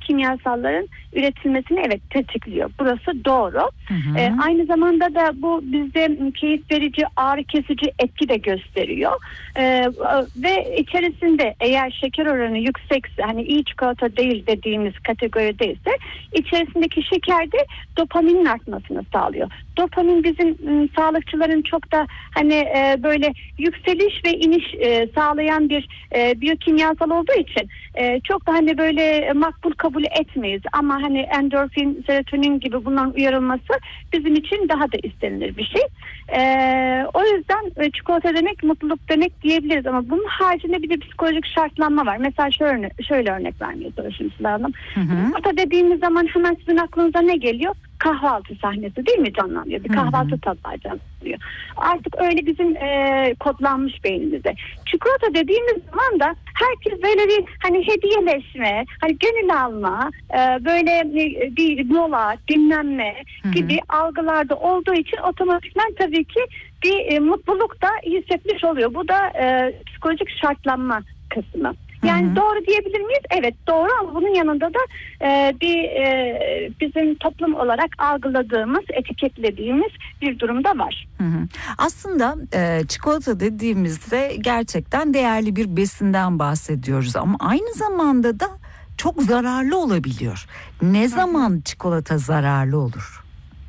kimyasalların üretilmesini evet tetikliyor. Burası doğru. Aynı zamanda da bu bizde keyif verici, ağrı kesici etki de gösteriyor. Ve içerisinde eğer şeker oranı yüksekse, hani iyi çikolata değil dediğimiz kategorideyse, içerisindeki şeker de dopaminin artmasını sağlıyor. Dopamin bizim sağlıkçıların çok da hani böyle yükseliş ve iniş sağlayan bir biyokimyasal olduğu için çok da hani böyle makbul kabul etmeyiz. Ama hani endorfin, serotonin gibi bunların uyarılması bizim için daha da istenilir bir şey. O yüzden çikolata demek mutluluk demek diyebiliriz, ama bunun haricinde bir de psikolojik şartlanma var. Mesela şöyle örnek vermeye çalışayım Sıla Hanım. Çikolata dediğimiz zaman hemen sizin aklınıza ne geliyor? Kahvaltı sahnesi değil mi canlanıyor? Bir kahvaltı tadı canlanıyor. Artık öyle bizim kodlanmış beynimizde. Çikolata dediğimiz zaman da herkes böyle bir hani hediyeleşme, hani gönül alma, böyle bir mola, dinlenme gibi algılarda olduğu için otomatikman tabii ki bir mutluluk da hissetmiş oluyor. Bu da psikolojik şartlanma kısmı. Yani doğru diyebilir miyiz? Evet doğru, ama bunun yanında da bizim toplum olarak algıladığımız, etiketlediğimiz bir durumda var. Aslında çikolata dediğimizde gerçekten değerli bir besinden bahsediyoruz, ama aynı zamanda da çok zararlı olabiliyor. Ne zaman çikolata zararlı olur?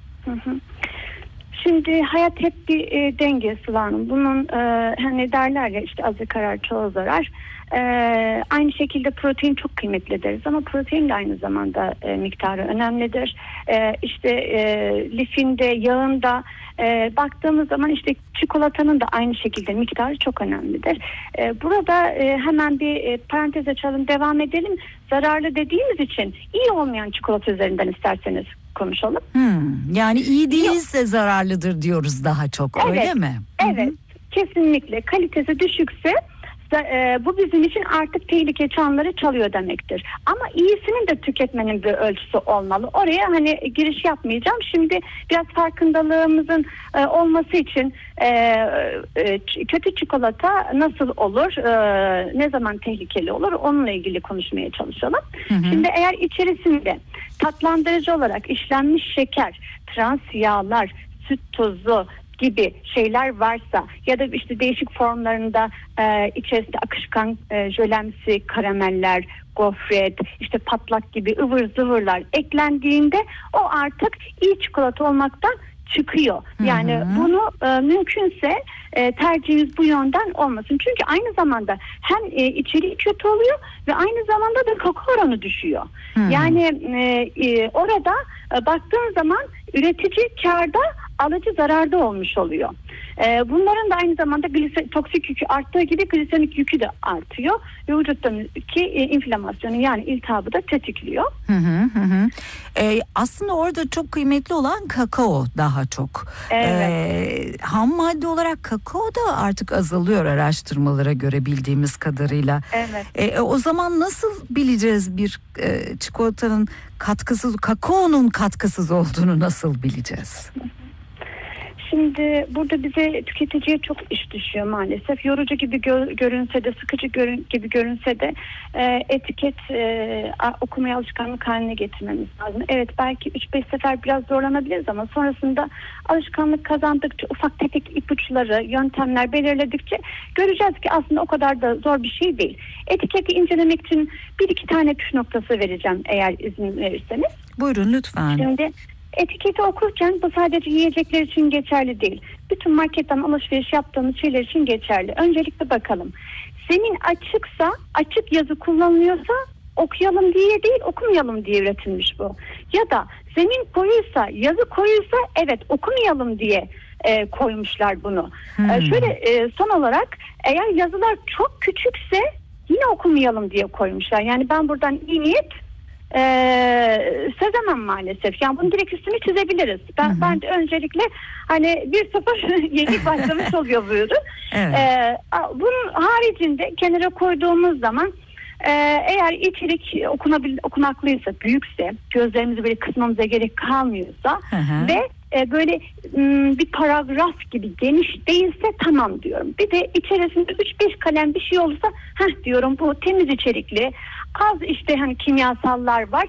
Şimdi hayat hep bir denge Sıla Hanım. Bunun hani derler ya işte azı karar çoğu zarar. Aynı şekilde protein çok kıymetli deriz, ama protein de aynı zamanda miktarı önemlidir. İşte lifinde, yağında baktığımız zaman işte çikolatanın da aynı şekilde miktarı çok önemlidir. Burada hemen bir parantez açalım, devam edelim. Zararlı dediğimiz için iyi olmayan çikolata üzerinden isterseniz konuşalım. Yani iyi değilse zararlıdır diyoruz daha çok, öyle mi? Evet, kesinlikle. Kalitesi düşükse bu bizim için artık tehlike çanları çalıyor demektir. Ama iyisinin de tüketmenin bir ölçüsü olmalı. Oraya hani giriş yapmayacağım. Şimdi biraz farkındalığımızın olması için kötü çikolata nasıl olur, ne zaman tehlikeli olur, onunla ilgili konuşmaya çalışalım. Şimdi eğer içerisinde tatlandırıcı olarak işlenmiş şeker, trans yağlar, süt tozu gibi şeyler varsa, ya da işte değişik formlarında içerisinde akışkan jölemsi karameller, gofret, işte patlak gibi ıvır zıvırlar eklendiğinde o artık iyi çikolata olmaktan çıkıyor. Yani bunu mümkünse tercihimiz bu yönden olmasın. Çünkü aynı zamanda hem içeriği kötü oluyor ve aynı zamanda da kakao oranı düşüyor. Yani orada baktığın zaman üretici kârda, alıcı zararda olmuş oluyor. Bunların da aynı zamanda toksik yükü arttığı gibi glisemik yükü de artıyor ve vücuttaki inflamasyonu, yani iltihabı da tetikliyor. Aslında orada çok kıymetli olan kakao daha çok. Evet. Ham madde olarak kakao da artık azalıyor araştırmalara göre, bildiğimiz kadarıyla. Evet. O zaman nasıl bileceğiz bir çikolatanın katkısız, kakaonun katkısız olduğunu nasıl bileceğiz? Şimdi burada bize, tüketiciye çok iş düşüyor maalesef. Yorucu gibi görünse de, sıkıcı gibi görünse de etiket okumaya alışkanlık haline getirmemiz lazım. Evet, belki 3-5 sefer biraz zorlanabiliriz, ama sonrasında alışkanlık kazandıkça, ufak tefek ipuçları, yöntemler belirledikçe göreceğiz ki aslında o kadar da zor bir şey değil. Etiketi incelemek için 1-2 tane püf noktası vereceğim, eğer izin verirseniz. Buyurun lütfen. Şimdi etiketi okurken bu sadece yiyecekler için geçerli değil. Bütün marketten alışveriş yaptığımız şeyler için geçerli. Öncelikle bakalım. Zemin açıksa, açık yazı kullanılıyorsa okuyalım diye değil, okumayalım diye üretilmiş bu. Ya da zemin koyuysa, yazı koyuysa evet okumayalım diye koymuşlar bunu. Şöyle son olarak, eğer yazılar çok küçükse yine okumayalım diye koymuşlar. Yani ben buradan iyi niyet sezemem maalesef. Yani bunu direkt üstünü çizebiliriz. Ben de öncelikle hani 1-0 yeni başlamış oluyor bu ürün. Evet. Bunun haricinde kenara koyduğumuz zaman eğer içerik okunaklıysa, büyükse, gözlerimizi böyle kısmamıza gerek kalmıyorsa ve böyle bir paragraf gibi geniş değilse tamam diyorum. Bir de içerisinde 3-5 kalem bir şey olursa diyorum bu temiz içerikli, az işte hani kimyasallar var,